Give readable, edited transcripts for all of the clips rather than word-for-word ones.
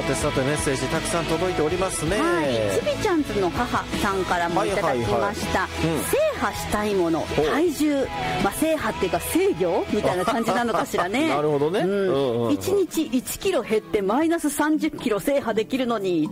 さてメッセージたくさん届いておりますね。 はい、ちびちゃんズの母さんからもいただきました、制覇したいもの、体重、制覇っていうか制御みたいな感じなのかしらね。 なるほどね、 1日1キロ減ってマイナス30キロ制覇できるのに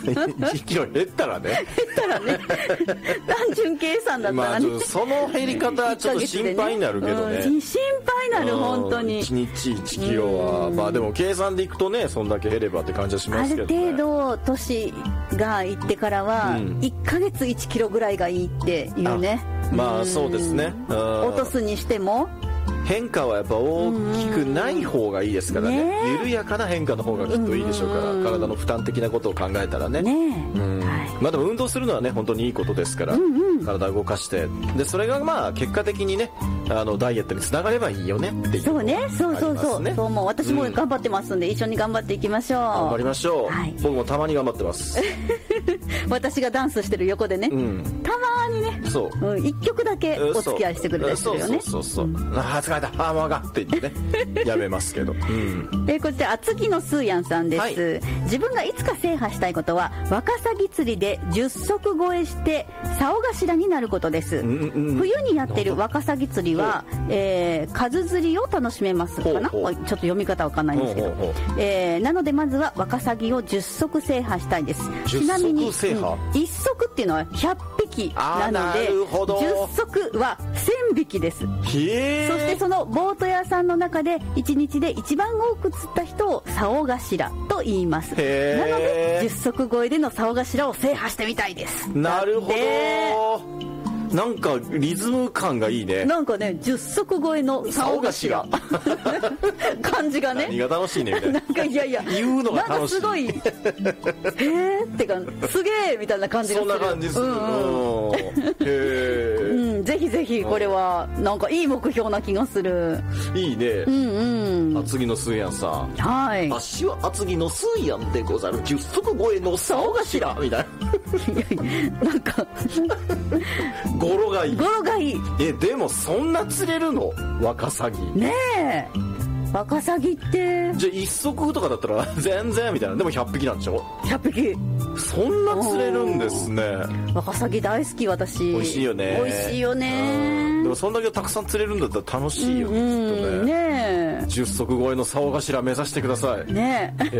1キロ減ったらね単純計算だったらね、 その減り方はちょっと心配になるけどね、 心配になる本当に。 1日1キロは、でも計算でいくとね、そんだけ減ればって感じはしますけどね。 ある程度年がいってからは1ヶ月1キロぐらいがいいっていうね。 そうですね、 落とすにしても変化はやっぱ大きくない方がいいですからね。緩やかな変化の方がきっといいでしょうから、体の負担的なことを考えたらね。でも運動するのはね本当にいいことですから、体を動かして、でそれが結果的にねダイエットにつながればいいよねっていう。 そうね、そうもう私も頑張ってますんで、一緒に頑張っていきましょう。 頑張りましょう、僕もたまに頑張ってます私がダンスしてる横でね、たまにね、1曲だけお付き合いしてくれたりするよね。 疲れた、もうあかんって言ってねやめますけど、 こちら厚木のスーヤンさんです、自分がいつか制覇したいことはワカサギ釣りで10足超えして竿頭になることです。冬にやってるワカサギ釣りは、数釣りを楽しめますかな、ちょっと読み方わかんないんですけど、なのでまずはワカサギを10足制覇したいです。ちなみに1足っていうのは100匹なので10足は1000匹です。そしてそのボート屋さんの中で1日で一番多く釣った人を竿頭と言います。なので10足超えでの竿頭を制覇してみたいです。 なるほど、なんかリズム感がいいね。 なんかね、10足超えの竿頭感じがね、 何が楽しいねみたいな、 なんかいや言うのが楽しい、 なんかすごいってかすげえみたいな感じがする。 そんな感じする、 ぜひぜひこれはなんかいい目標な気がする。いいね。厚木のスーヤンさん、あっしは厚木のスーヤンでござる、10足超えの竿頭みたいななんか語呂がいい。でもそんな釣れるの、ワカサギねえ。ワカサギってじゃあ1足とかだったら全然みたいな。でも100匹なんでしょ。 100匹そんな釣れるんですね。 ワカサギ大好き私。 美味しいよね。 美味しいよね。 でもそんだけたくさん釣れるんだったら楽しいよね、きっとね。10足超えの竿頭目指してくださいねえ